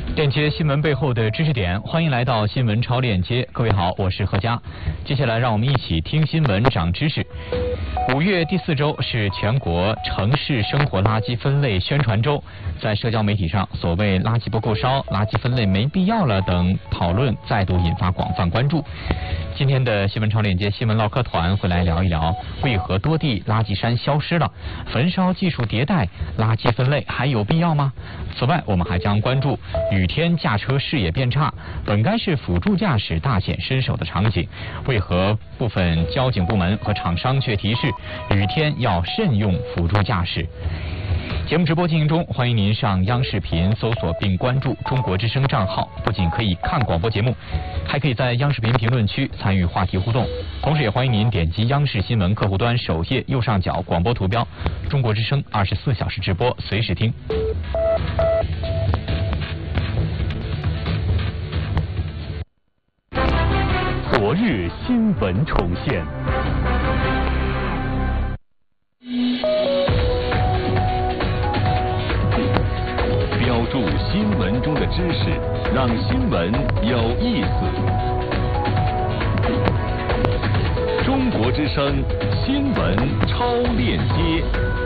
链接新闻背后的知识点，欢迎来到新闻超链接。各位好，我是何佳。接下来让我们一起听新闻长知识。5月第4周是全国城市生活垃圾分类宣传周，在社交媒体上，所谓垃圾不够烧、垃圾分类没必要了等讨论再度引发广泛关注。今天的新闻超链接新闻唠嗑团会来聊一聊，为何多地垃圾山消失了？焚烧技术迭代，垃圾分类还有必要吗？此外，我们还将关注雨天驾车视野变差，本该是辅助驾驶大显身手的场景，为何部分交警部门和厂商却提示雨天要慎用辅助驾驶？节目直播进行中，欢迎您上央视频搜索并关注中国之声账号，不仅可以看广播节目，还可以在央视频评论区参与话题互动。同时也欢迎您点击央视新闻客户端首页右上角广播图标，中国之声24小时直播，随时听。 昨日新闻重现。标注新闻中的知识，让新闻有意思。中国之声新闻超链接。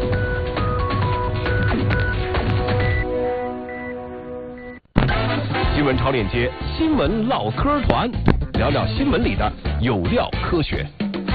新闻超链接，新闻唠嗑团，聊聊新闻里的有料科学。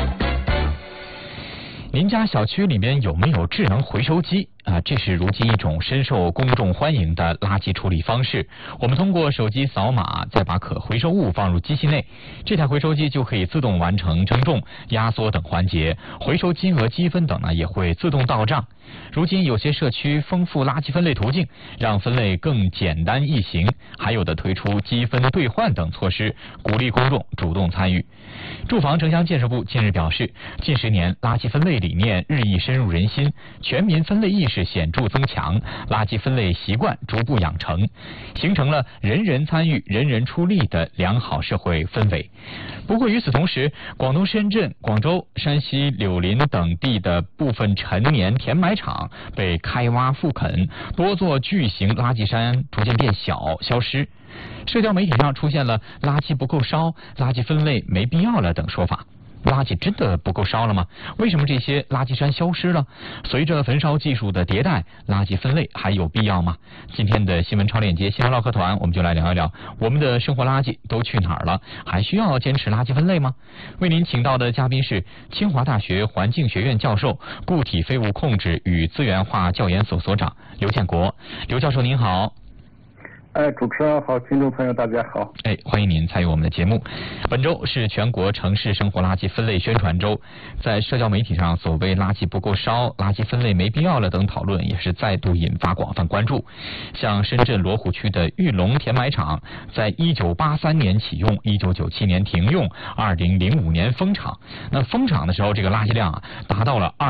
您家小区里面有没有智能回收机？这是如今一种深受公众欢迎的垃圾处理方式。我们通过手机扫码，再把可回收物放入机器内，这台回收机就可以自动完成称重、压缩等环节，回收金额、积分等也会自动到账。如今有些社区丰富垃圾分类途径，让分类更简单易行，还有的推出积分兑换等措施，鼓励公众主动参与。住房城乡建设部近日表示，近10年垃圾分类理念日益深入人心，全民分类意识显著增强，垃圾分类习惯逐步养成，形成了人人参与、人人出力的良好社会氛围。不过与此同时，广东深圳、广州、山西柳林等地的部分陈年填埋场被开挖复垦，多座巨型垃圾山逐渐变小、消失。社交媒体上出现了垃圾不够烧、垃圾分类没必要了等说法。垃圾真的不够烧了吗？为什么这些垃圾山消失了？随着焚烧技术的迭代，垃圾分类还有必要吗？今天的新闻超链接新闻唠嗑团，我们就来聊一聊我们的生活垃圾都去哪儿了？还需要坚持垃圾分类吗？为您请到的嘉宾是清华大学环境学院教授、固体废物控制与资源化教研所所长刘建国。刘教授您好。 主持人好，听众朋友大家好。 欢迎您参与我们的节目。本周是全国城市生活垃圾分类宣传周，在社交媒体上，所谓垃圾不够烧、垃圾分类没必要了等讨论也是再度引发广泛关注。像深圳罗湖区的玉龙填埋场，在1983年启用，1997年停用，2005年封场。那封场的时候，这个垃圾量达到了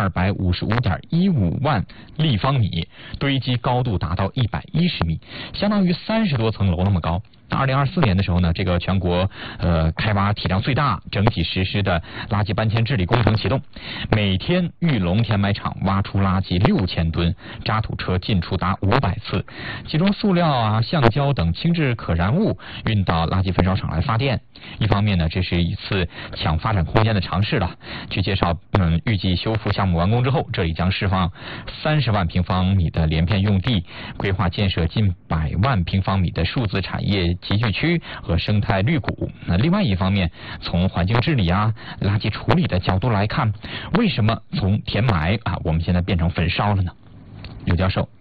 255.15万立方米，堆积高度达到110米，相当于30多层楼那么高。2024年的时候呢，这个全国开挖体量最大、整体实施的垃圾搬迁治理工程启动，每天玉龙填埋场挖出垃圾6000吨，渣土车进出达500次，其中塑料橡胶等轻质可燃物运到垃圾焚烧厂来发电。一方面呢，这是一次抢发展空间的尝试了。据介绍，预计修复项目完工之后，这里将释放30万平方米的连片用地，规划建设近100万平方米的数字产业集聚区和生态绿谷。那另外一方面，从环境治理垃圾处理的角度来看，为什么从填埋我们现在变成焚烧了呢？刘教授。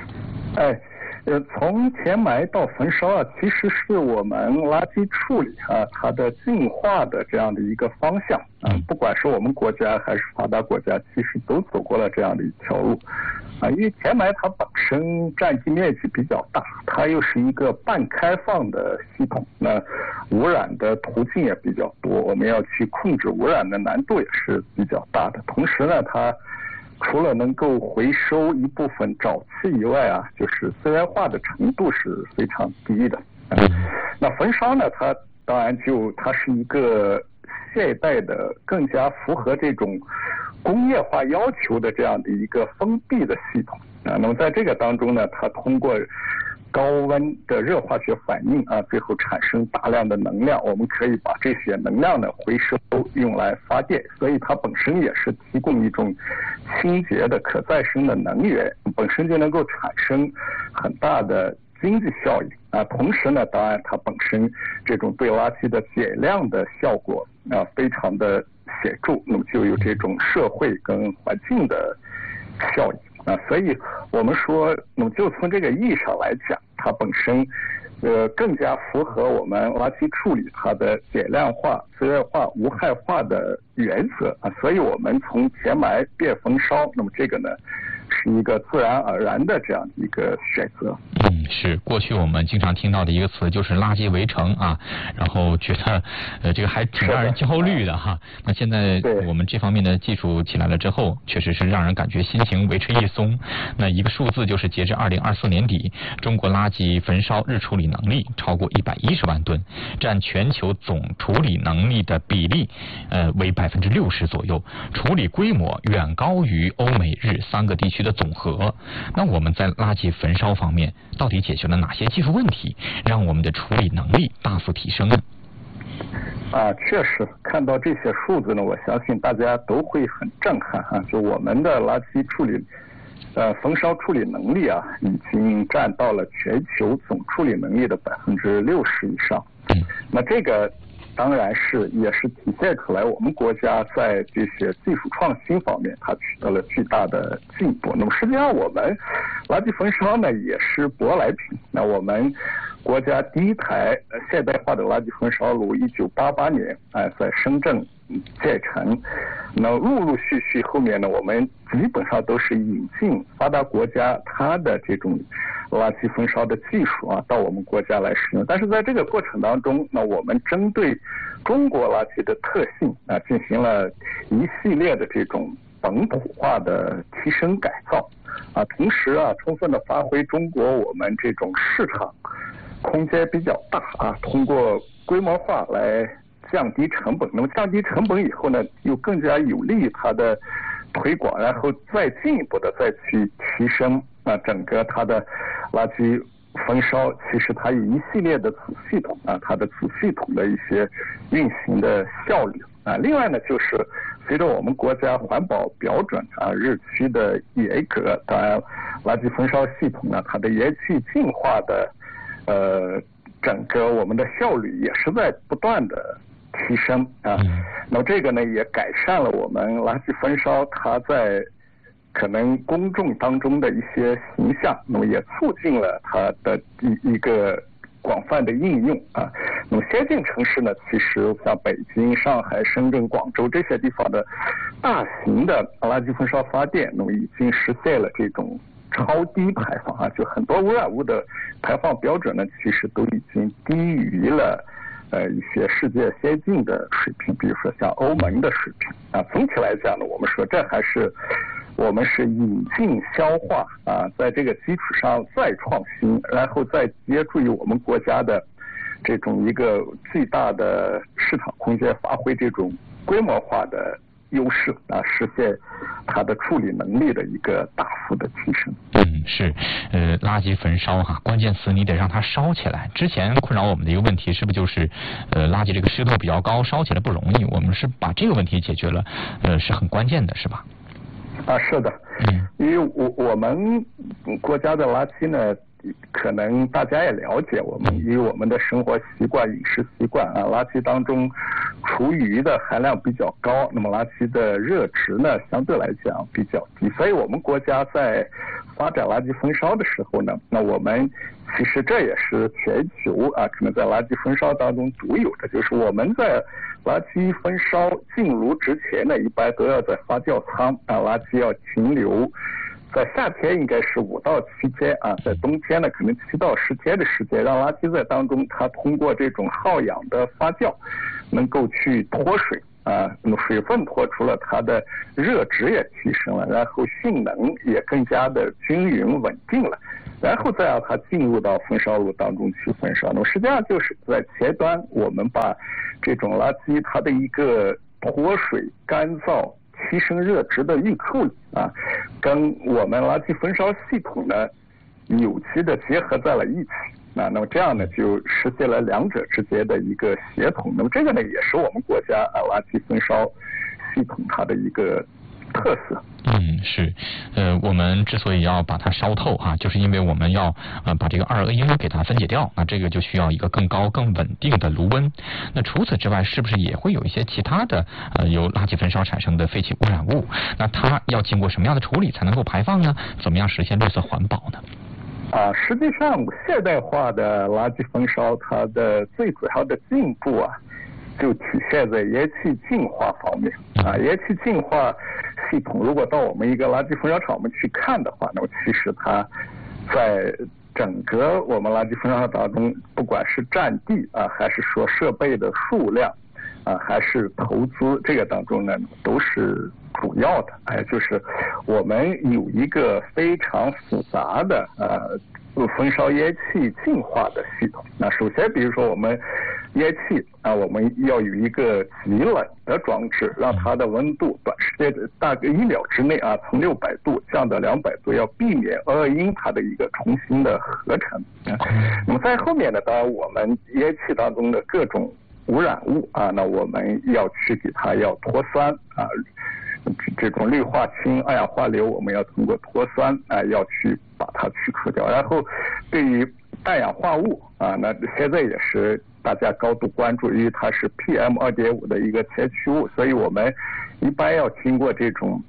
从填埋到焚烧其实是我们垃圾处理它的进化的这样的一个方向。不管是我们国家还是发达国家，其实都走过了这样的一条路。因为填埋它本身占地面积比较大，它又是一个半开放的系统，那污染的途径也比较多，我们要去控制污染的难度也是比较大的。同时呢，它除了能够回收一部分沼气以外就是资源化的程度是非常低的。那焚烧呢，它当然它是一个现代的、更加符合这种工业化要求的这样的一个封闭的系统。那么在这个当中呢，它通过高温的热化学反应啊，最后产生大量的能量，我们可以把这些能量呢回收用来发电，所以它本身也是提供一种清洁的可再生的能源，本身就能够产生很大的经济效益啊。同时呢，当然它本身这种对垃圾的减量的效果啊非常的显著，那么就有这种社会跟环境的效益。所以我们说，那么就从这个意义上来讲，它本身，更加符合我们垃圾处理它的减量化、资源化、无害化的原则啊。所以我们从填埋变焚烧，那么这个呢，是一个自然而然的这样的一个选择。 是过去我们经常听到的一个词就是垃圾围城啊，然后觉得这个还挺让人焦虑的哈。那现在我们这方面的技术起来了之后，确实是让人感觉心情为之一松。那一个数字就是截至2024年底，中国垃圾焚烧日处理能力超过110万吨，占全球总处理能力的比例为60%左右，处理规模远高于欧美日3个地区的总和。那我们在垃圾焚烧方面到底解决了哪些技术问题，让我们的处理能力大幅提升呢？ 确实看到这些数字呢，我相信大家都会很震撼啊！就我们的垃圾处理，焚烧处理能力啊，已经占到了全球总处理能力的60%以上。那这个当然也是体现出来我们国家在这些技术创新方面，它取得了巨大的进步。那么实际上我们垃圾焚烧呢也是舶来品。那我们国家第一台现代化的垃圾焚烧炉1988年在深圳建成。那陆陆续续后面呢，我们基本上都是引进发达国家它的这种垃圾焚烧的技术啊，到我们国家来使用。但是在这个过程当中，那我们针对中国垃圾的特性啊，进行了一系列的这种本土化的提升改造啊，同时啊，充分的发挥中国我们这种市场空间比较大啊，通过规模化来降低成本。那么降低成本以后呢，又更加有利于它的推广，然后再进一步的再去提升整个它的垃圾焚烧。其实它有一系列的子系统啊，它的子系统的一些运行的效率啊。另外呢，就是随着我们国家环保标准啊日趋的严格，当然垃圾焚烧系统呢，它的延续进化的整个我们的效率也是在不断的提升啊。那么这个呢也改善了我们垃圾焚烧它在可能公众当中的一些形象，那么也促进了它的一个广泛的应用啊。那么先进城市呢，其实像北京、上海、深圳、广州这些地方的大型的垃圾焚烧发电，那么已经实现了这种超低排放啊，就很多污染物的排放标准呢，其实都已经低于了一些世界先进的水平，比如说像欧盟的水平啊。总体来讲呢，我们说这还是我们是引进消化啊，在这个基础上再创新，然后再借助于我们国家的这种一个巨大的市场空间，发挥这种规模化的优势啊，实现它的处理能力的一个大幅的提升。 是，垃圾焚烧哈，关键词你得让它烧起来。之前困扰我们的一个问题是不是就是，垃圾这个湿度比较高，烧起来不容易？我们是把这个问题解决了，是很关键的，是吧？ 是的，因为我们国家的垃圾呢，可能大家也了解，我们以我们的生活习惯、饮食习惯啊，垃圾当中厨余的含量比较高，那么垃圾的热值呢相对来讲比较低，所以我们国家在发展垃圾焚烧的时候呢，那我们其实这也是全球啊可能在垃圾焚烧当中独有的，就是我们在垃圾焚烧进炉之前呢，一般都要在发酵舱啊，垃圾要停留。在夏天应该是5到7天啊，在冬天呢可能7到10天的时间，让垃圾在当中它通过这种耗氧的发酵，能够去脱水啊，那么水分脱出了，它的热值也提升了，然后性能也更加的均匀稳定了，然后再让它进入到焚烧炉当中去焚烧。那么实际上就是在前端我们把这种垃圾它的一个脱水、干燥、提升热值的预处理啊，跟我们垃圾焚烧系统呢有机的结合在了一起。那么这样呢，就实现了两者之间的一个协同。那么这个呢，也是我们国家垃圾焚烧系统它的一个特色。 是，我们之所以要把它烧透就是因为我们要把这个二恶英给它分解掉，那这个就需要一个更高、更稳定的炉温。那除此之外，是不是也会有一些其他的由垃圾焚烧产生的废气污染物？那它要经过什么样的处理才能够排放呢？怎么样实现绿色环保呢？ 实际上现代化的垃圾焚烧，它的最主要的进步就体现在烟气净化方面。烟气净化系统，如果到我们一个垃圾焚烧厂我们去看的话，那么其实它在整个我们垃圾焚烧厂当中，不管是占地还是说设备的数量还是投资这个当中呢，都是主要的。就是我们有一个非常复杂的焚烧烟气净化的系统。那首先比如说我们烟气我们要有一个极冷的装置，让它的温度短时间大概1秒之内从600度降到200度，要避免二恶英它的一个重新的合成。那么在后面呢，当然我们烟气当中的各种污染物那我们要去给它要脱酸这种氯化氢、二氧化硫，我们要通过脱酸要去把它去除掉。然后对于氮氧化物那现在也是大家高度关注，因为它是 PM2.5 的一个前驱物，所以我们一般要经过这种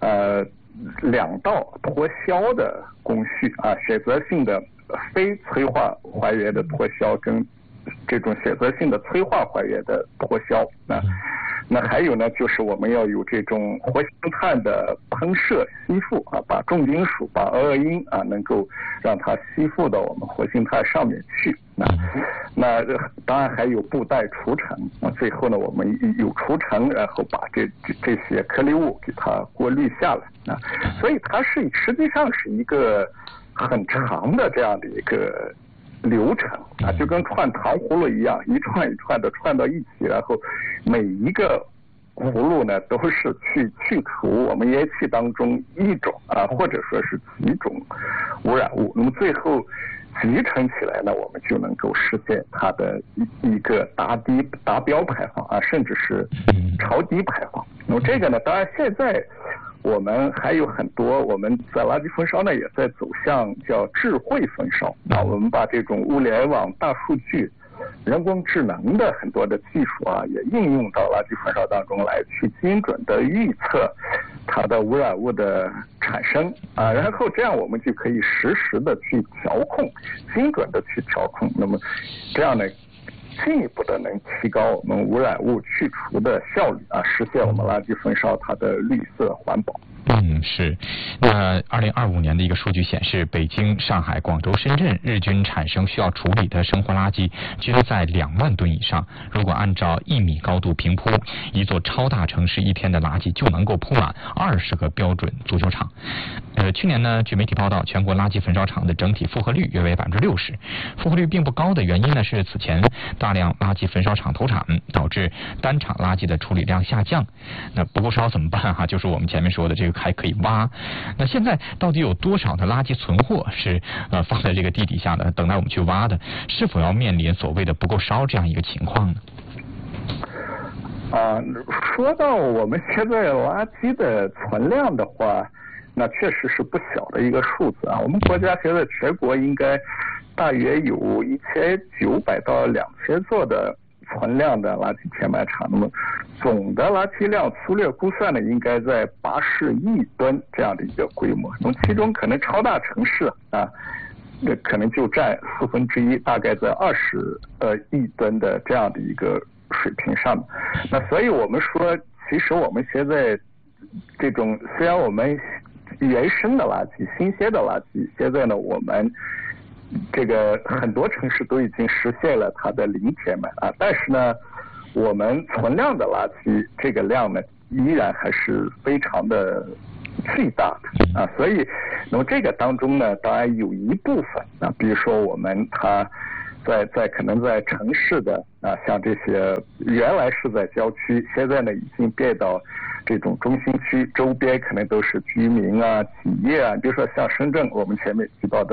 2道脱硝的工序选择性的非催化还原的脱硝跟这种选择性的催化还原的脱硝。那还有呢，就是我们要有这种活性炭的喷射吸附把重金属、把二恶英能够让它吸附到我们活性炭上面去。那当然还有布袋除尘。最后呢，我们有除尘，然后把这些颗粒物给它过滤下来所以它实际上是一个很长的这样的一个流程就跟串糖葫芦一样，一串一串的串到一起，然后每一个葫芦呢都是去除我们烟气当中一种或者说是几种污染物。那么最后集成起来呢，我们就能够实现它的一个达标排放甚至是超低排放。那么这个呢，当然现在我们还有很多，我们在垃圾焚烧呢也在走向叫智慧焚烧我们把这种物联网、大数据、人工智能的很多的技术也应用到垃圾焚烧当中来，去精准的预测它的污染物的产生然后这样我们就可以实时的去调控，精准的去调控。那么这样呢，进一步的能提高我们污染物去除的效率实现我们垃圾焚烧它的绿色环保。 是。那2025年的一个数据显示，北京、上海、广州、深圳日均产生需要处理的生活垃圾均在2万吨以上。如果按照1米高度平铺，一座超大城市一天的垃圾就能够铺满20个标准足球场。去年呢，据媒体报道，全国垃圾焚烧厂的整体负荷率约为60%。负荷率并不高的原因呢，是此前大量垃圾焚烧厂投产，导致单场垃圾的处理量下降。那不够烧怎么办就是我们前面说的这个还可以挖。那现在到底有多少的垃圾存货是放在这个地底下的，等待我们去挖的？是否要面临所谓的不够烧这样一个情况呢？ 说到我们现在垃圾的存量的话，那确实是不小的一个数字我们国家现在全国应该大约有1900到2000座的存量的垃圾填埋场。那么总的垃圾量粗略估算呢，应该在80亿吨这样的一个规模。那么其中可能超大城市那可能就占1/4，大概在20亿吨的这样的一个水平上。那所以我们说，其实我们现在这种虽然我们原生的垃圾、新鲜的垃圾，现在呢我们这个很多城市都已经实现了它的零填埋但是呢，我们存量的垃圾这个量呢，依然还是非常的巨大的所以那么这个当中呢，当然有一部分比如说我们它可能在城市的像这些原来是在郊区，现在呢已经变到这种中心区，周边可能都是居民企业比如说像深圳我们前面提到的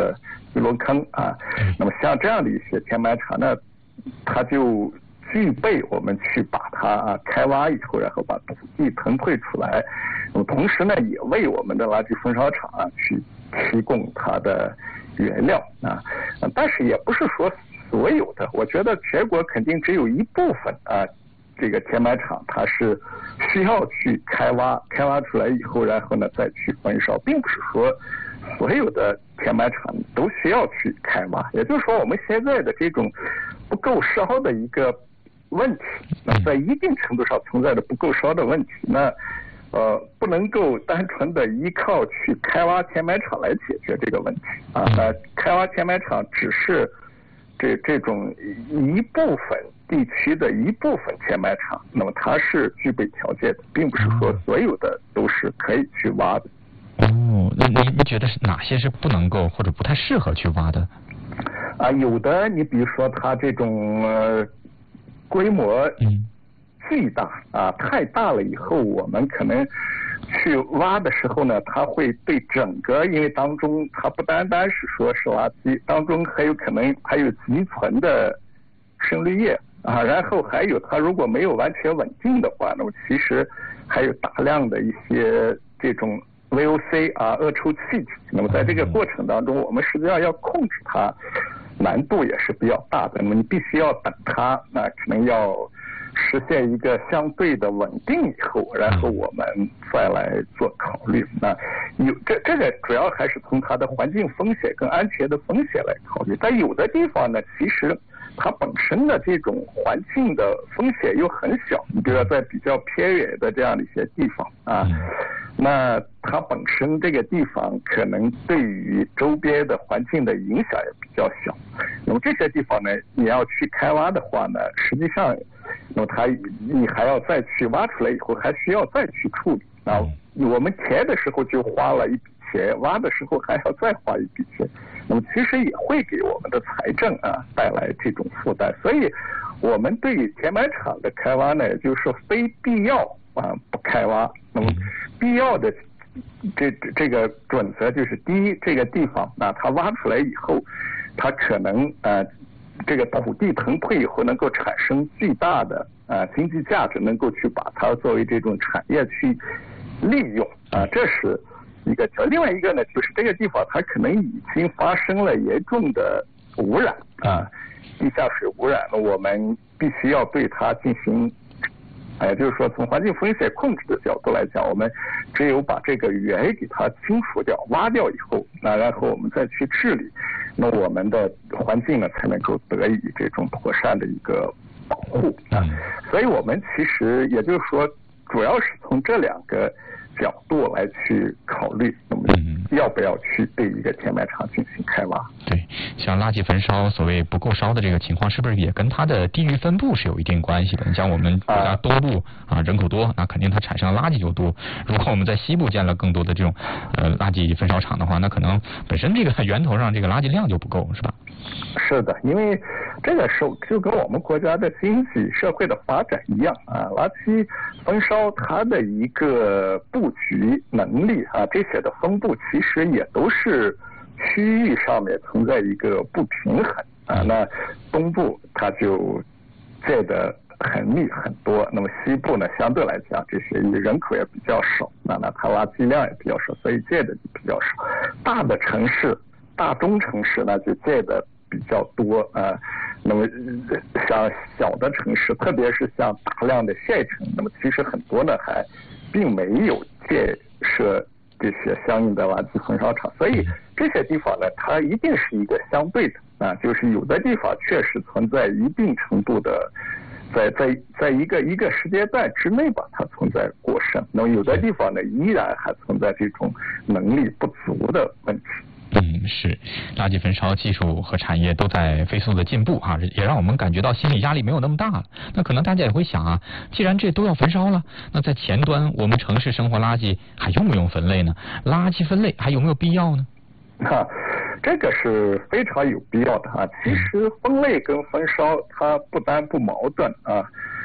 一轮坑啊。那么像这样的一些填埋场呢，它就具备我们去把它开挖以后，然后把土地腾退出来，那么同时呢，也为我们的垃圾焚烧厂去提供它的原料啊。但是也不是说所有的，我觉得全国肯定只有一部分这个填埋场它是需要去开挖出来以后，然后呢再去焚烧，并不是说所有的填埋场都需要去开挖。也就是说，我们现在的这种不够烧的一个问题，那在一定程度上存在着不够烧的问题，那不能够单纯的依靠去开挖填埋场来解决这个问题啊。那开挖填埋场只是这种一部分地区的一部分填埋场，那么它是具备条件的，并不是说所有的都是可以去挖的。 哦，那您觉得是哪些是不能够或者不太适合去挖的？ 有的你比如说它这种规模巨大太大了以后，我们可能去挖的时候呢，它会对整个，因为当中它不单单是说是垃圾，当中还有可能还有积存的渗滤液然后还有它如果没有完全稳定的话，那么其实还有大量的一些这种 VOC 恶臭气体。那么在这个过程当中，我们实际上要控制它，难度也是比较大的。那么你必须要等它可能要实现一个相对的稳定以后，然后我们再来做考虑。那这个主要还是从它的环境风险跟安全的风险来考虑。但有的地方呢，其实它本身的这种环境的风险又很小。你比如说在比较偏远的这样的一些地方那它本身这个地方可能对于周边的环境的影响也比较小。那么这些地方呢，你要去开挖的话呢，实际上那么你还要再去挖出来以后，还需要再去处理我们填的时候就花了一笔钱，挖的时候还要再花一笔钱，那么其实也会给我们的财政带来这种负担。所以我们对于填埋场的开挖呢，也就是说非必要不开挖。那么必要的这个准则就是：第一，这个地方它挖出来以后，它可能这个土地腾退以后能够产生巨大的经济价值，能够去把它作为这种产业去利用这是一个条。另外一个呢，就是这个地方它可能已经发生了严重的污染地下水污染了，我们必须要对它进行也就是说从环境风险控制的角度来讲，我们只有把这个源给它清除掉挖掉以后，然后我们再去治理，那我们的环境呢才能够得以这种妥善的一个保护所以我们其实也就是说主要是从这两个角度来去考虑，那么要不要去对一个填埋场进行开挖。 对，像垃圾焚烧所谓不够烧的这个情况，是不是也跟它的地域分布是有一定关系的？你像我们国家东部人口多，那肯定它产生的垃圾就多。如果我们在西部建了更多的这种垃圾焚烧厂的话，那可能本身这个源头上这个垃圾量就不够，是吧？ 是的，因为这个是就跟我们国家的经济社会的发展一样垃圾焚烧它的一个布局能力这些的分布其实也都是区域上面存在一个不平衡那东部它就建的很密很多，那么西部呢相对来讲这些人口也比较少，那它垃圾量也比较少，所以建的比较少。大的城市大中城市呢就建的比较多那么像小的城市，特别是像大量的县城，那么其实很多呢还并没有建设这些相应的垃圾焚烧厂，所以这些地方呢它一定是一个相对的就是有的地方确实存在一定程度的在一个时间段之内吧，它存在过剩，那么有的地方呢依然还存在这种能力不足的问题。 是，垃圾焚烧技术和产业都在飞速的进步也让我们感觉到心理压力没有那么大了。那可能大家也会想既然这都要焚烧了，那在前端我们城市生活垃圾还用不用分类呢？垃圾分类还有没有必要呢？ 这个是非常有必要的其实分类跟焚烧它不单不矛盾